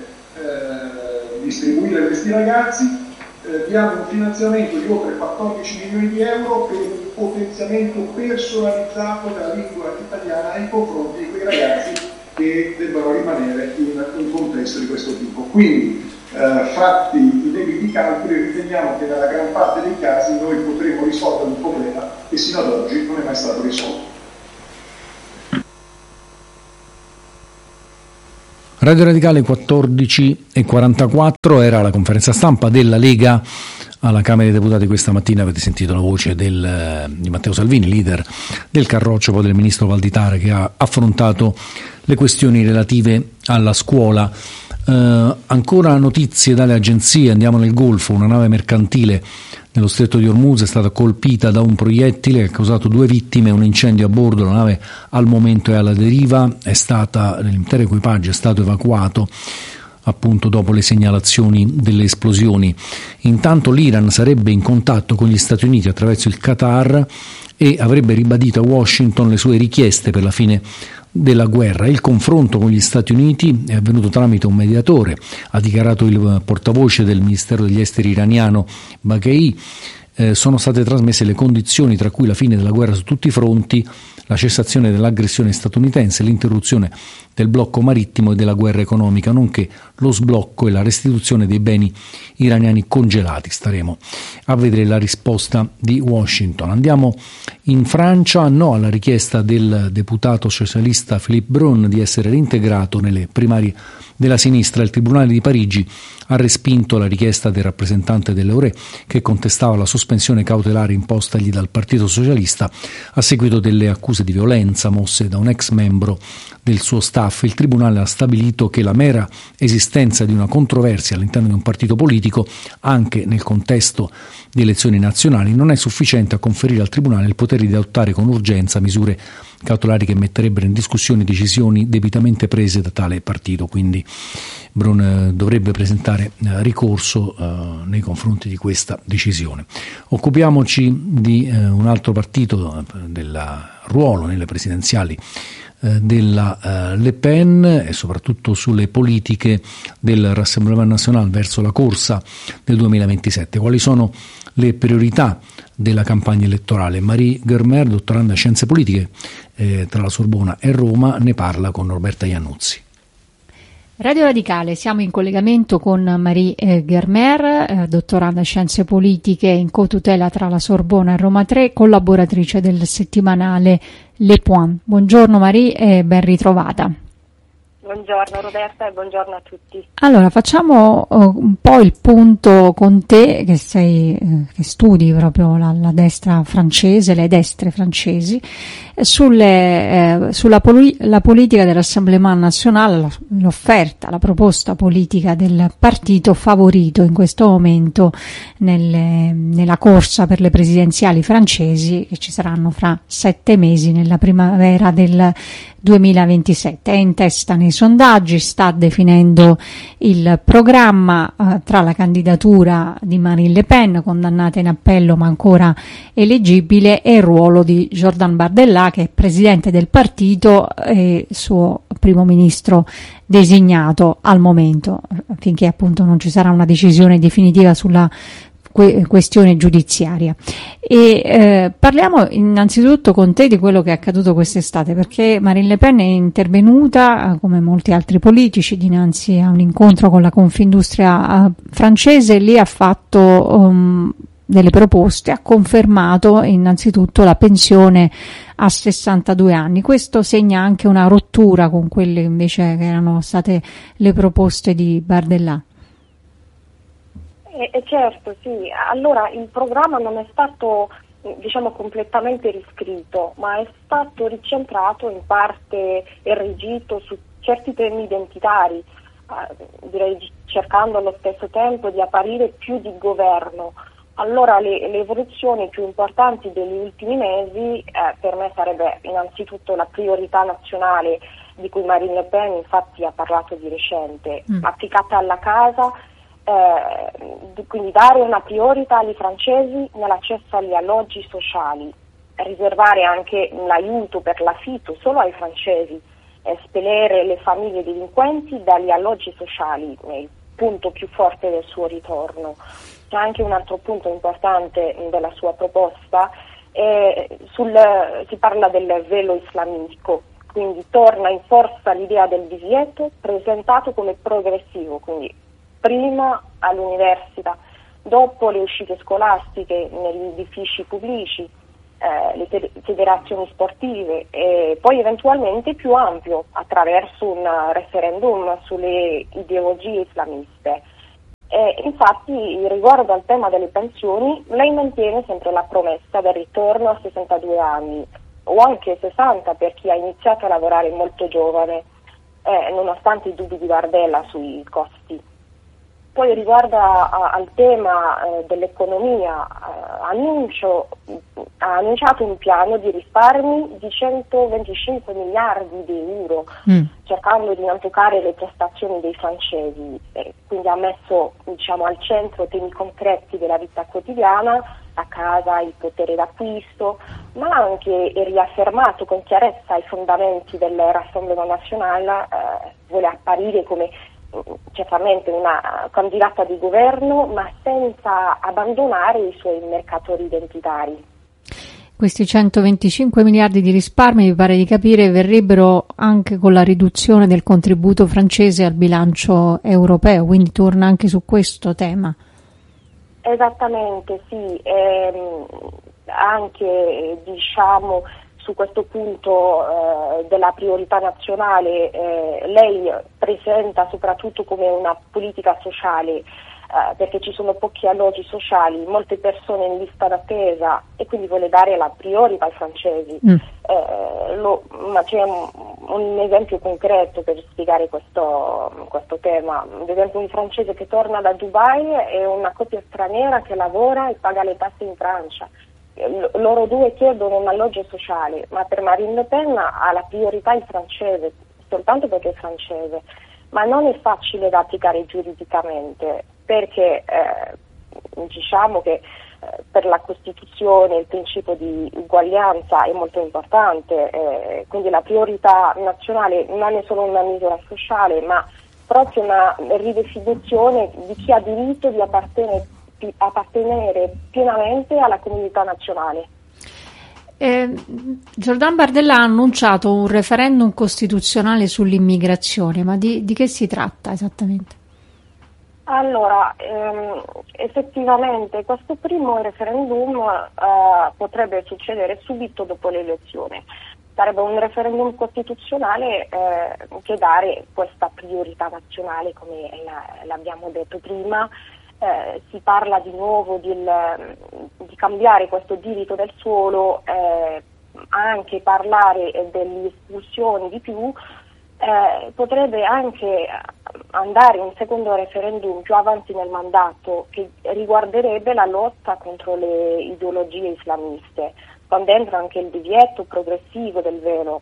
distribuire questi ragazzi, diamo un finanziamento di oltre 14 milioni di euro per un potenziamento personalizzato della lingua italiana nei confronti di quei ragazzi che che debbano rimanere in un contesto di questo tipo. Quindi, fatti i debiti calcoli, riteniamo che nella gran parte dei casi noi potremo risolvere un problema che sino ad oggi non è mai stato risolto. Radio Radicale 14:44 era la conferenza stampa della Lega alla Camera dei Deputati questa mattina. Avete sentito la voce di Matteo Salvini, leader del Carroccio, poi del ministro Valditara, che ha affrontato le questioni relative alla scuola. Ancora notizie dalle agenzie, andiamo nel Golfo. Una nave mercantile nello stretto di Hormuz è stata colpita da un proiettile che ha causato 2 vittime, un incendio a bordo. La nave al momento è alla deriva, l'intero equipaggio è stato evacuato appunto dopo le segnalazioni delle esplosioni. Intanto l'Iran sarebbe in contatto con gli Stati Uniti attraverso il Qatar e avrebbe ribadito a Washington le sue richieste per la fine della guerra. Il confronto con gli Stati Uniti è avvenuto tramite un mediatore, ha dichiarato il portavoce del Ministero degli Esteri iraniano Baghei. Sono state trasmesse le condizioni tra cui la fine della guerra su tutti i fronti, la cessazione dell'aggressione statunitense, l'interruzione del blocco marittimo e della guerra economica, nonché lo sblocco e la restituzione dei beni iraniani congelati. Staremo a vedere la risposta di Washington. Andiamo in Francia. No alla richiesta del deputato socialista Philippe Brun di essere reintegrato nelle primarie della sinistra. Il Tribunale di Parigi ha respinto la richiesta del rappresentante dell'Euré, che contestava la sospensione cautelare impostagli dal Partito Socialista a seguito delle accuse di violenza mosse da un ex membro del suo staff. Il Tribunale ha stabilito che la mera esistenza di una controversia all'interno di un partito politico, anche nel contesto di elezioni nazionali, non è sufficiente a conferire al Tribunale il potere di adottare con urgenza misure cautelari che metterebbero in discussione decisioni debitamente prese da tale partito. Quindi Brun dovrebbe presentare ricorso nei confronti di questa decisione. Occupiamoci di un altro partito, del ruolo nelle presidenziali della Le Pen e soprattutto sulle politiche del Rassemblement National verso la corsa del 2027. Quali sono le priorità della campagna elettorale? Marie Germer, dottoranda in scienze politiche tra la Sorbona e Roma, ne parla con Roberta Iannuzzi. Radio Radicale, siamo in collegamento con Marie Germer, dottoranda in scienze politiche in cotutela tra la Sorbona e Roma 3, collaboratrice del settimanale Le Point. Buongiorno Marie e ben ritrovata. Buongiorno Roberta e buongiorno a tutti. Allora, facciamo un po' il punto con te che studi proprio la destra francese, le destre francesi, sulla politica del Rassemblement National, l'offerta, la proposta politica del partito favorito in questo momento nella corsa per le presidenziali francesi che ci saranno fra 7 mesi nella primavera del 2027. È in testa nei sondaggi, sta definendo il programma tra la candidatura di Marine Le Pen, condannata in appello ma ancora eleggibile, e il ruolo di Jordan Bardella, che è presidente del partito e suo primo ministro designato al momento, finché appunto non ci sarà una decisione definitiva sulla questione giudiziaria. E parliamo innanzitutto con te di quello che è accaduto quest'estate, perché Marine Le Pen è intervenuta, come molti altri politici, dinanzi a un incontro con la Confindustria francese. Lì ha fatto delle proposte, ha confermato innanzitutto la pensione a 62 anni. Questo segna anche una rottura con quelle invece che erano state le proposte di Bardella. Certo, sì. Allora il programma non è stato completamente riscritto, ma è stato ricentrato in parte e rigito su certi temi identitari, direi cercando allo stesso tempo di apparire più di governo. Allora le evoluzioni più importanti degli ultimi mesi per me sarebbe innanzitutto la priorità nazionale di cui Marine Le Pen infatti ha parlato di recente, applicata alla casa. Quindi dare una priorità ai francesi nell'accesso agli alloggi sociali, riservare anche l'aiuto per l'affitto solo ai francesi, espellere le famiglie delinquenti dagli alloggi sociali, il punto più forte del suo ritorno. C'è anche un altro punto importante della sua proposta, si parla del velo islamico, quindi torna in forza l'idea del divieto presentato come progressivo, quindi prima all'università, dopo le uscite scolastiche negli edifici pubblici, le federazioni sportive e poi eventualmente più ampio attraverso un referendum sulle ideologie islamiste. Infatti, riguardo al tema delle pensioni, lei mantiene sempre la promessa del ritorno a 62 anni o anche 60 per chi ha iniziato a lavorare molto giovane, nonostante i dubbi di Bardella sui costi. Poi riguardo al tema dell'economia, ha annunciato un piano di risparmi di 125 miliardi di euro, cercando di non toccare le prestazioni dei francesi, quindi ha messo al centro temi concreti della vita quotidiana, la casa, il potere d'acquisto, ma ha anche riaffermato con chiarezza i fondamenti del Rassemblement National, vuole apparire come certamente una candidata di governo, ma senza abbandonare i suoi mercatori identitari. Questi 125 miliardi di risparmi, mi pare di capire, verrebbero anche con la riduzione del contributo francese al bilancio europeo, quindi torna anche su questo tema. Esattamente, sì, anche su questo punto della priorità nazionale, lei presenta soprattutto come una politica sociale, perché ci sono pochi alloggi sociali, molte persone in lista d'attesa e quindi vuole dare la priorità ai francesi. Ma c'è un esempio concreto per spiegare questo tema. Ad esempio, un francese che torna da Dubai e una coppia straniera che lavora e paga le tasse in Francia. Loro due chiedono un alloggio sociale, ma per Marine Le Pen ha la priorità il francese, soltanto perché è francese, ma non è facile da applicare giuridicamente, perché che per la Costituzione il principio di uguaglianza è molto importante, quindi la priorità nazionale non è solo una misura sociale, ma proprio una ridefinizione di chi ha diritto di appartenere pienamente alla comunità nazionale. Jordan Bardella ha annunciato un referendum costituzionale sull'immigrazione, ma di che si tratta esattamente? Allora, effettivamente questo primo referendum potrebbe succedere subito dopo le elezioni. Sarebbe un referendum costituzionale che dare questa priorità nazionale, come l'abbiamo detto prima. Si parla di nuovo di cambiare questo diritto del suolo, anche parlare delle espulsioni di più, potrebbe anche andare un secondo referendum più avanti nel mandato che riguarderebbe la lotta contro le ideologie islamiste, con dentro anche il divieto progressivo del velo.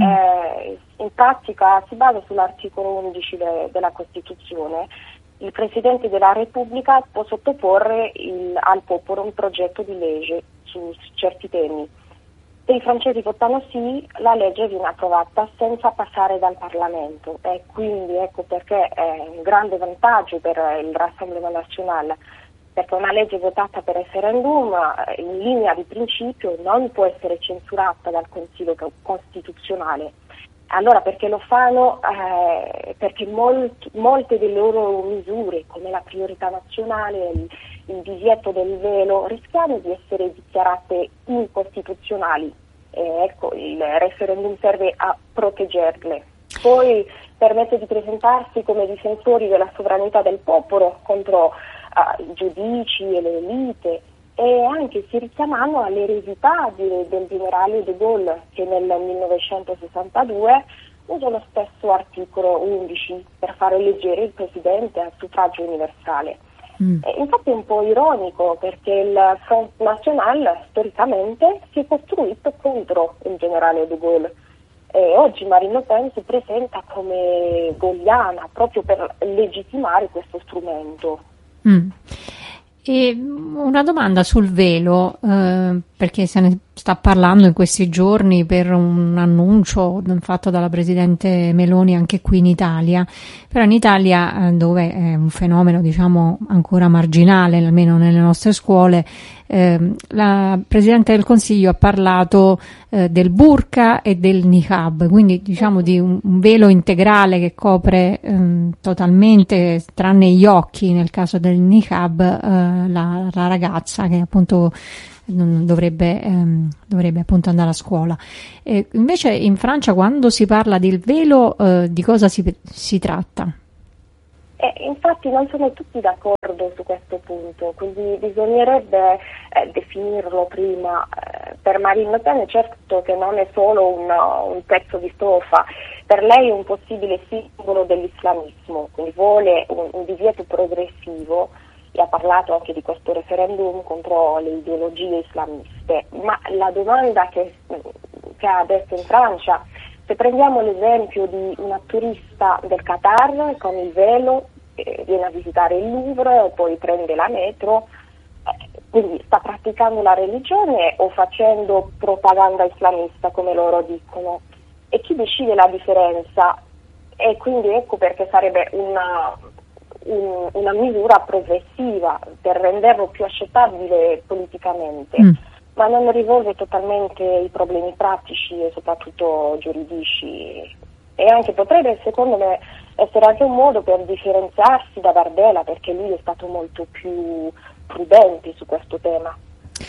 In pratica si basa sull'articolo 11 della Costituzione. Il Presidente della Repubblica può sottoporre al popolo un progetto di legge su certi temi. Se i francesi votano sì, la legge viene approvata senza passare dal Parlamento e quindi ecco perché è un grande vantaggio per il Rassemblement National, perché una legge votata per referendum in linea di principio non può essere censurata dal Consiglio Costituzionale. Allora perché lo fanno? Perché molte delle loro misure, come la priorità nazionale, il divieto del velo, rischiano di essere dichiarate incostituzionali. Ecco, il referendum serve a proteggerle. Poi permette di presentarsi come difensori della sovranità del popolo contro i giudici e le elite, e anche si richiamano all'eredità del generale de Gaulle, che nel 1962 usa lo stesso articolo 11 per far eleggere il presidente a suffragio universale. Infatti è un po' ironico perché il Front National storicamente si è costruito contro il generale de Gaulle e oggi Marine Le Pen si presenta come gauliana proprio per legittimare questo strumento. E una domanda sul velo, perché se ne sta parlando in questi giorni per un annuncio fatto dalla Presidente Meloni anche qui in Italia, però in Italia dove è un fenomeno diciamo ancora marginale, almeno nelle nostre scuole, la Presidente del Consiglio ha parlato del burqa e del niqab, quindi diciamo di un velo integrale che copre totalmente, tranne gli occhi nel caso del niqab, la ragazza che appunto dovrebbe appunto andare a scuola. Invece in Francia quando si parla del velo di cosa si tratta? Infatti non sono tutti d'accordo su questo punto, quindi bisognerebbe definirlo prima. Per Marine Le Pen certo che non è solo un pezzo di stoffa, per lei è un possibile simbolo dell'islamismo, quindi vuole un divieto progressivo, e ha parlato anche di questo referendum contro le ideologie islamiste. Ma la domanda che ha adesso in Francia, se prendiamo l'esempio di una turista del Qatar con il velo, viene a visitare il Louvre e poi prende la metro, quindi sta praticando la religione o facendo propaganda islamista come loro dicono? E chi decide la differenza? E quindi ecco perché sarebbe una misura progressiva per renderlo più accettabile politicamente, ma non risolve totalmente i problemi pratici e soprattutto giuridici, e anche potrebbe secondo me essere anche un modo per differenziarsi da Bardella, perché lui è stato molto più prudente su questo tema.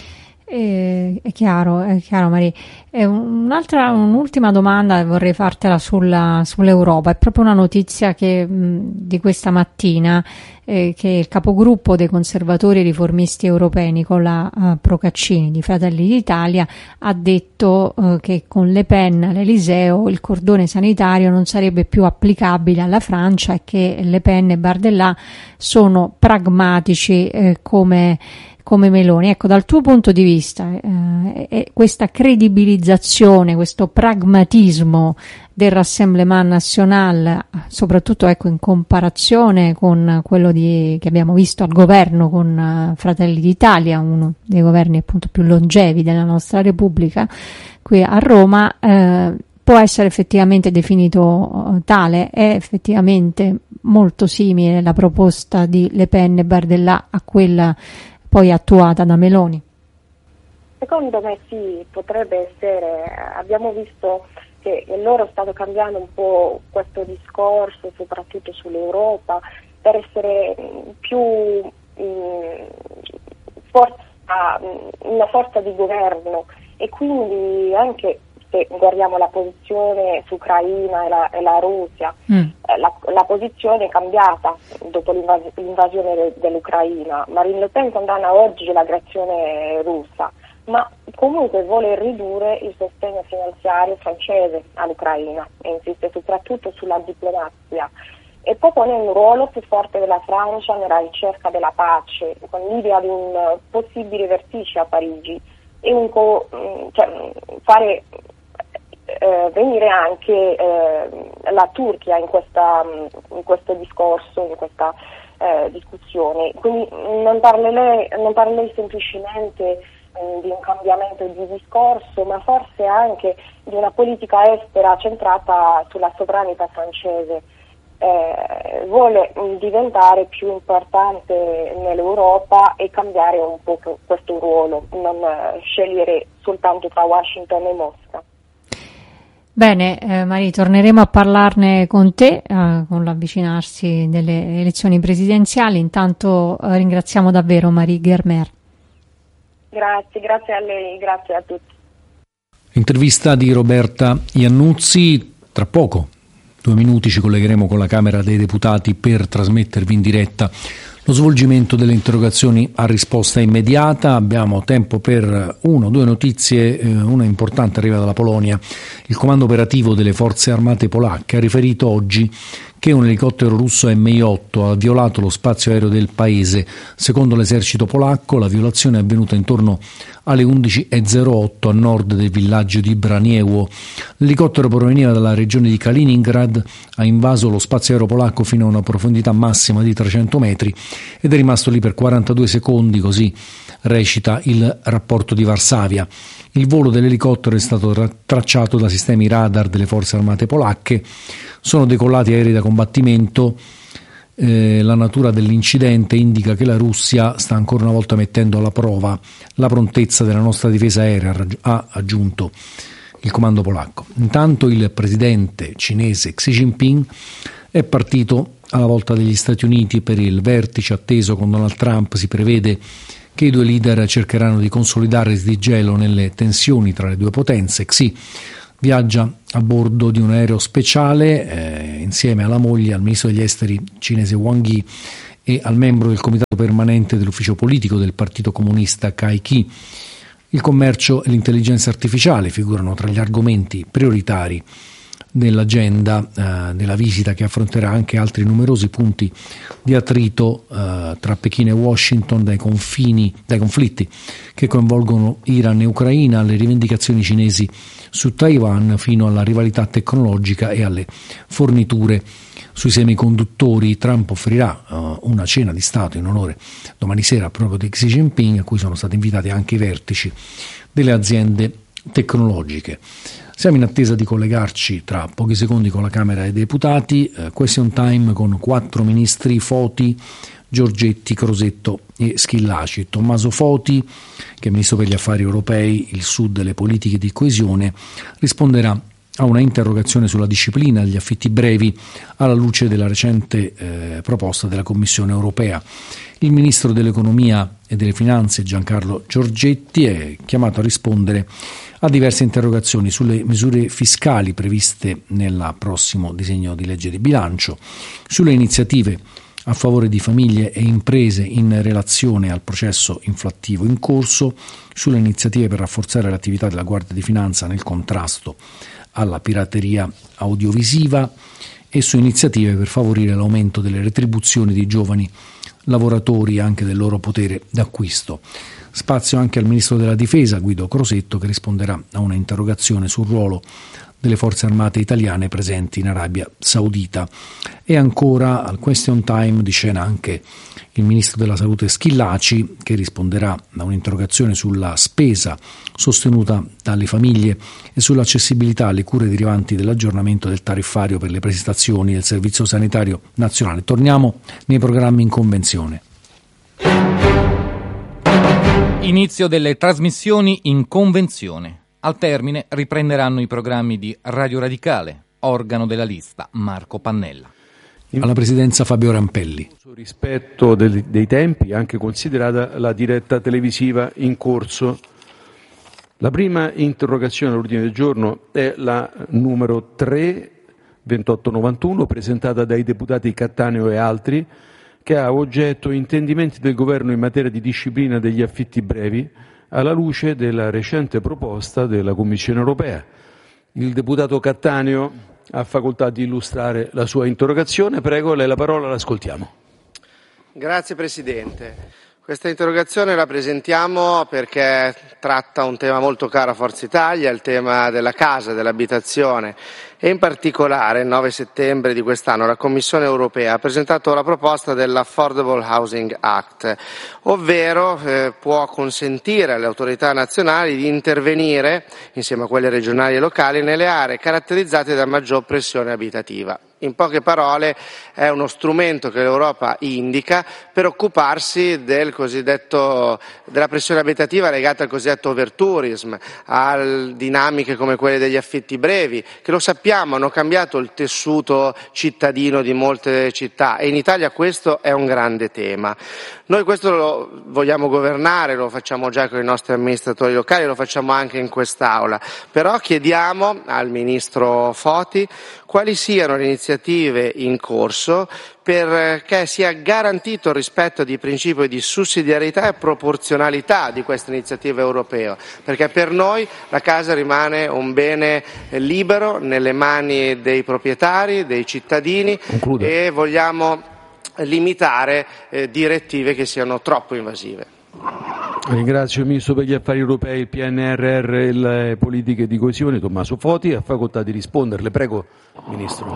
È chiaro Maria. Un'ultima domanda vorrei fartela sull'Europa. È proprio una notizia di questa mattina che il capogruppo dei conservatori e riformisti europei Nicola Procaccini di Fratelli d'Italia ha detto che con Le Pen all'Eliseo il cordone sanitario non sarebbe più applicabile alla Francia e che Le Pen e Bardella sono pragmatici come Meloni. Ecco, dal tuo punto di vista, questa credibilizzazione, questo pragmatismo del Rassemblement National, soprattutto ecco in comparazione con quello che abbiamo visto al governo con Fratelli d'Italia, uno dei governi appunto più longevi della nostra Repubblica, qui a Roma, può essere effettivamente definito tale? È effettivamente molto simile la proposta di Le Pen e Bardella a quella poi attuata da Meloni? Secondo me sì, potrebbe essere. Abbiamo visto che loro stanno cambiando un po' questo discorso, soprattutto sull'Europa, per essere più una forza di governo, e quindi anche se guardiamo la posizione su Ucraina e la Russia, la posizione è cambiata dopo l'invasione dell'Ucraina. Marine Le Pen condanna oggi l'aggressione russa, ma comunque vuole ridurre il sostegno finanziario francese all'Ucraina e insiste soprattutto sulla diplomazia, e poi pone un ruolo più forte della Francia nella ricerca della pace, con l'idea di un possibile vertice a Parigi e fare venire anche la Turchia in questo discorso, in questa discussione. Quindi non parlerei semplicemente di un cambiamento di discorso, ma forse anche di una politica estera centrata sulla sovranità francese. Vuole diventare più importante nell'Europa e cambiare un po' questo ruolo, non scegliere soltanto tra Washington e Mosca. Bene, Maria, torneremo a parlarne con te con l'avvicinarsi delle elezioni presidenziali. Intanto ringraziamo davvero Marie Germer. Grazie a lei, grazie a tutti. Intervista di Roberta Iannuzzi. Tra poco, 2 minuti, ci collegheremo con la Camera dei Deputati per trasmettervi in diretta lo svolgimento delle interrogazioni a risposta immediata. Abbiamo tempo per 1 o 2 notizie, una importante arriva dalla Polonia. Il comando operativo delle forze armate polacche ha riferito oggi che un elicottero russo Mi-8 ha violato lo spazio aereo del paese. Secondo l'esercito polacco, la violazione è avvenuta intorno alle 11:08 a nord del villaggio di Braniewo. L'elicottero proveniva dalla regione di Kaliningrad, ha invaso lo spazio aereo polacco fino a una profondità massima di 300 metri ed è rimasto lì per 42 secondi, così recita il rapporto di Varsavia. Il volo dell'elicottero è stato tracciato da sistemi radar delle forze armate polacche, sono decollati aerei da combattimento. La natura dell'incidente indica che la Russia sta ancora una volta mettendo alla prova la prontezza della nostra difesa aerea, ha aggiunto il comando polacco. Intanto il presidente cinese Xi Jinping è partito alla volta degli Stati Uniti per il vertice atteso con Donald Trump. Si prevede che i due leader cercheranno di consolidare il disgelo nelle tensioni tra le due potenze. Xi viaggia a bordo di un aereo speciale insieme alla moglie, al ministro degli esteri cinese Wang Yi e al membro del comitato permanente dell'ufficio politico del Partito Comunista Kai Qi. Il commercio e l'intelligenza artificiale figurano tra gli argomenti prioritari nell'agenda della visita, che affronterà anche altri numerosi punti di attrito tra Pechino e Washington, dai conflitti che coinvolgono Iran e Ucraina, alle rivendicazioni cinesi su Taiwan, fino alla rivalità tecnologica e alle forniture sui semiconduttori. Trump offrirà una cena di Stato in onore domani sera proprio di Xi Jinping, a cui sono stati invitati anche i vertici delle aziende tecnologiche. Siamo in attesa di collegarci tra pochi secondi con la Camera dei Deputati. Question time con 4 ministri: Foti, Giorgetti, Crosetto e Schillaci. Tommaso Foti, che è Ministro per gli Affari Europei, il Sud e le politiche di coesione, risponderà a una interrogazione sulla disciplina degli affitti brevi alla luce della recente proposta della Commissione europea. Il Ministro dell'Economia e delle Finanze, Giancarlo Giorgetti, è chiamato a rispondere a diverse interrogazioni sulle misure fiscali previste nel prossimo disegno di legge di bilancio, sulle iniziative a favore di famiglie e imprese in relazione al processo inflattivo in corso, sulle iniziative per rafforzare l'attività della Guardia di Finanza nel contrasto alla pirateria audiovisiva e su iniziative per favorire l'aumento delle retribuzioni dei giovani lavoratori e anche del loro potere d'acquisto. Spazio anche al Ministro della Difesa, Guido Crosetto, che risponderà a una interrogazione sul ruolo delle forze armate italiane presenti in Arabia Saudita. E ancora al question time di scena anche il Ministro della Salute Schillaci, che risponderà a un'interrogazione sulla spesa sostenuta dalle famiglie e sull'accessibilità alle cure derivanti dell'aggiornamento del tariffario per le prestazioni del Servizio Sanitario Nazionale. Torniamo nei programmi in convenzione. Inizio delle trasmissioni in convenzione. Al termine riprenderanno i programmi di Radio Radicale, organo della lista Marco Pannella. Alla presidenza Fabio Rampelli. Rispetto dei tempi, anche considerata la diretta televisiva in corso. La prima interrogazione all'ordine del giorno è la numero 3-2891, presentata dai deputati Cattaneo e altri, che ha oggetto intendimenti del governo in materia di disciplina degli affitti brevi, alla luce della recente proposta della Commissione europea. Il deputato Cattaneo ha facoltà di illustrare la sua interrogazione. Prego, lei la parola, l'ascoltiamo. Grazie Presidente. Questa interrogazione la presentiamo perché tratta un tema molto caro a Forza Italia, il tema della casa, dell'abitazione, e in particolare il 9 settembre di quest'anno la Commissione europea ha presentato la proposta dell'Affordable Housing Act, ovvero può consentire alle autorità nazionali di intervenire, insieme a quelle regionali e locali, nelle aree caratterizzate da maggior pressione abitativa. In poche parole è uno strumento che l'Europa indica per occuparsi della pressione abitativa legata al cosiddetto overtourism, a dinamiche come quelle degli affitti brevi, che lo sappiamo hanno cambiato il tessuto cittadino di molte città, e in Italia questo è un grande tema. Noi questo lo vogliamo governare, lo facciamo già con i nostri amministratori locali, lo facciamo anche in quest'Aula, però chiediamo al Ministro Foti quali siano le iniziative iniziative in corso perché sia garantito il rispetto di principi di sussidiarietà e proporzionalità di questa iniziativa europea, perché per noi la casa rimane un bene libero nelle mani dei proprietari, dei cittadini. Conclude. E vogliamo limitare direttive che siano troppo invasive. Ringrazio il Ministro per gli Affari Europei, il PNRR e le politiche di coesione, Tommaso Foti. Ha facoltà di risponderle. Prego, Ministro.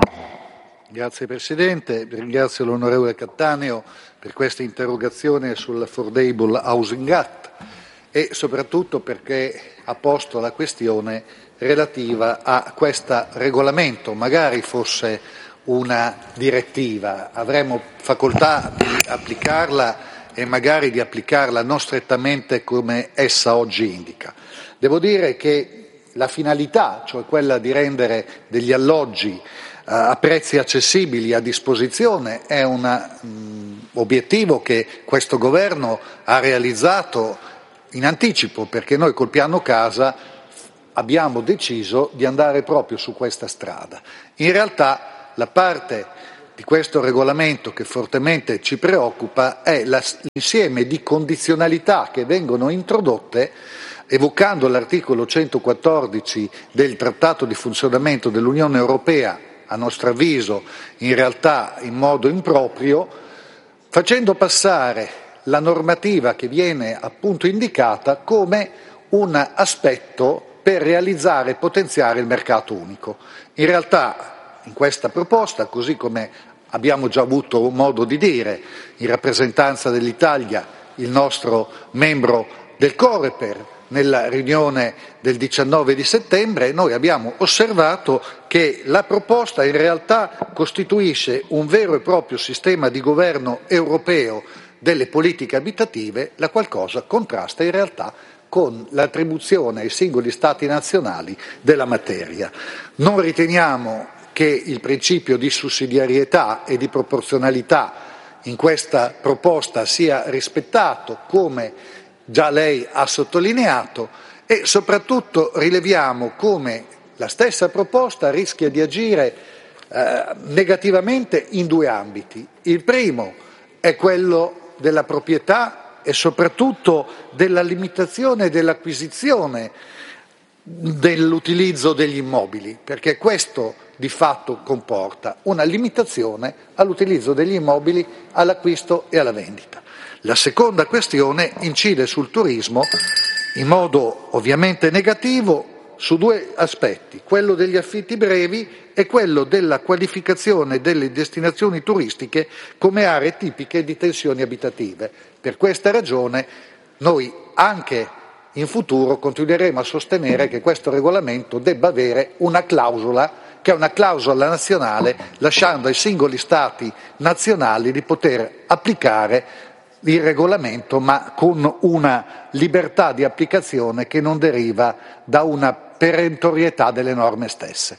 Grazie Presidente, ringrazio l'onorevole Cattaneo per questa interrogazione sull'Affordable Housing Act e soprattutto perché ha posto la questione relativa a questo regolamento. Magari fosse una direttiva, avremmo facoltà di applicarla e magari di applicarla non strettamente come essa oggi indica. Devo dire che la finalità, cioè quella di rendere degli alloggi a prezzi accessibili a disposizione, è un obiettivo che questo Governo ha realizzato in anticipo, perché noi col piano casa abbiamo deciso di andare proprio su questa strada. In realtà la parte di questo regolamento che fortemente ci preoccupa è l'insieme di condizionalità che vengono introdotte evocando l'articolo 114 del Trattato di funzionamento dell'Unione Europea, a nostro avviso in realtà in modo improprio, facendo passare la normativa che viene appunto indicata come un aspetto per realizzare e potenziare il mercato unico. In realtà in questa proposta, così come abbiamo già avuto modo di dire in rappresentanza dell'Italia, il nostro membro del Coreper, nella riunione del 19 di settembre, noi abbiamo osservato che la proposta in realtà costituisce un vero e proprio sistema di governo europeo delle politiche abitative, la qual cosa contrasta in realtà con l'attribuzione ai singoli Stati nazionali della materia. Non riteniamo che il principio di sussidiarietà e di proporzionalità in questa proposta sia rispettato, come già lei ha sottolineato, e soprattutto rileviamo come la stessa proposta rischia di agire negativamente in due ambiti. Il primo è quello della proprietà e soprattutto della limitazione dell'acquisizione dell'utilizzo degli immobili, perché questo di fatto comporta una limitazione all'utilizzo degli immobili, all'acquisto e alla vendita. La seconda questione incide sul turismo in modo ovviamente negativo su due aspetti, quello degli affitti brevi e quello della qualificazione delle destinazioni turistiche come aree tipiche di tensioni abitative. Per questa ragione noi anche in futuro continueremo a sostenere che questo regolamento debba avere una clausola, che è una clausola nazionale, lasciando ai singoli Stati nazionali di poter applicare il regolamento, ma con una libertà di applicazione che non deriva da una perentorietà delle norme stesse.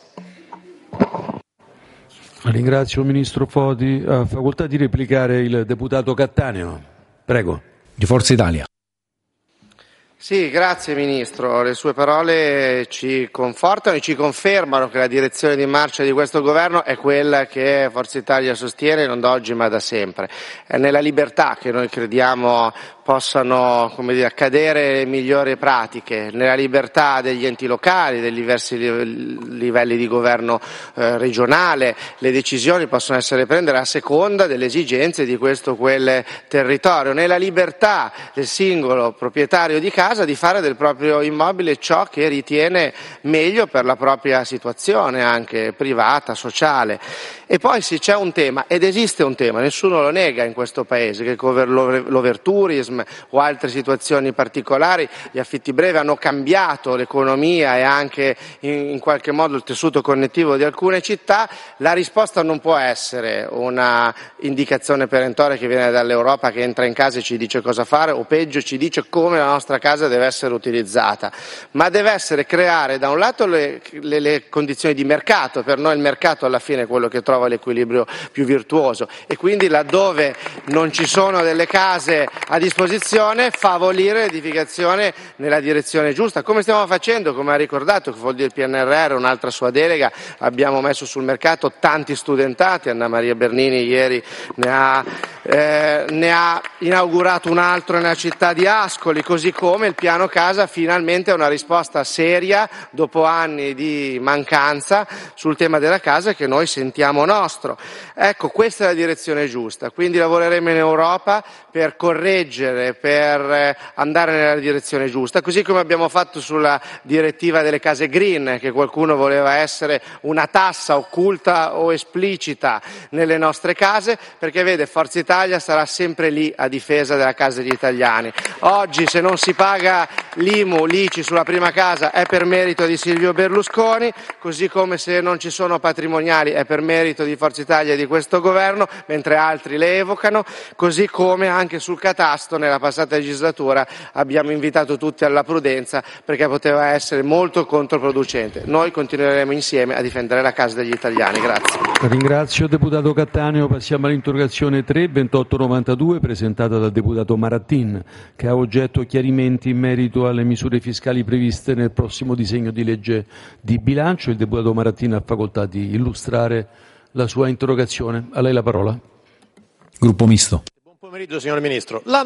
Ringrazio il Ministro Foti. Ha facoltà di replicare il deputato Cattaneo. Prego. Di Forza Italia. Sì, grazie Ministro. Le sue parole ci confortano e ci confermano che la direzione di marcia di questo Governo è quella che Forza Italia sostiene non da oggi ma da sempre. È nella libertà che noi crediamo possano, accadere le migliori pratiche, nella libertà degli enti locali, dei diversi livelli di governo regionale. Le decisioni possono essere prese a seconda delle esigenze di questo o quel territorio, nella libertà del singolo proprietario di casa di fare del proprio immobile ciò che ritiene meglio per la propria situazione anche privata, sociale. E poi se c'è un tema, ed esiste un tema, nessuno lo nega in questo Paese, che l'overtourism o altre situazioni particolari, gli affitti brevi hanno cambiato l'economia e anche in qualche modo il tessuto connettivo di alcune città, la risposta non può essere una indicazione perentoria che viene dall'Europa, che entra in casa e ci dice cosa fare, o peggio ci dice come la nostra casa casa deve essere utilizzata, ma deve essere creare da un lato le condizioni di mercato. Per noi il mercato alla fine è quello che trova l'equilibrio più virtuoso, e quindi laddove non ci sono delle case a disposizione favorire l'edificazione nella direzione giusta, come stiamo facendo, come ha ricordato, che vuol dire il PNRR, un'altra sua delega. Abbiamo messo sul mercato tanti studentati, Anna Maria Bernini ieri ne ha inaugurato un altro nella città di Ascoli, così come il piano casa finalmente è una risposta seria dopo anni di mancanza sul tema della casa che noi sentiamo nostro. Ecco, questa è la direzione giusta, quindi lavoreremo in Europa per correggere, per andare nella direzione giusta, così come abbiamo fatto sulla direttiva delle case green, che qualcuno voleva essere una tassa occulta o esplicita nelle nostre case, perché vede, Forza Italia sarà sempre lì a difesa della casa degli italiani. Oggi se non si paga l'IMU, l'ICI sulla prima casa è per merito di Silvio Berlusconi, così come se non ci sono patrimoniali è per merito di Forza Italia e di questo governo, mentre altri le evocano, così come anche sul catasto nella passata legislatura abbiamo invitato tutti alla prudenza perché poteva essere molto controproducente. Noi continueremo insieme a difendere la casa degli italiani. Grazie. Ringrazio deputato Cattaneo. Passiamo all'interrogazione 3-2892 presentata dal deputato Marattin, che ha oggetto chiarimenti in merito alle misure fiscali previste nel prossimo disegno di legge di bilancio. Il deputato Marattin ha facoltà di illustrare la sua interrogazione. A lei la parola. Gruppo Misto. Buon pomeriggio signor Ministro.